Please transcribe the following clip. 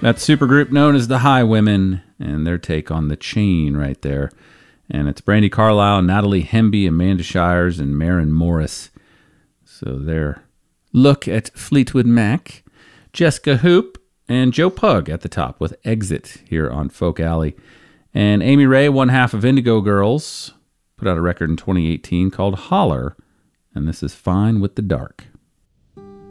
That supergroup known as the Highwomen, and their take on The Chain right there. And it's Brandi Carlile, Natalie Hemby, Amanda Shires, and Maren Morris. So their look at Fleetwood Mac. Jessica Hoop and Joe Pug at the top with Exit here on Folk Alley. And Amy Ray, one half of Indigo Girls, put out a record in 2018 called Holler. And this is Fine with the Dark.